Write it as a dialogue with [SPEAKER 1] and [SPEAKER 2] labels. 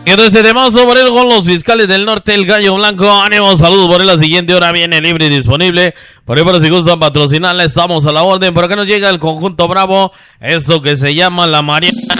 [SPEAKER 1] Entonces temazo por él con los fiscales del norte, el Gallo Blanco. Ánimo, saludos por él. La siguiente hora viene libre y disponible. Por ahí, por si gustan patrocinarla, estamos a la orden. Por acá nos llega el conjunto Bravo. Esto que se llama La Mariana.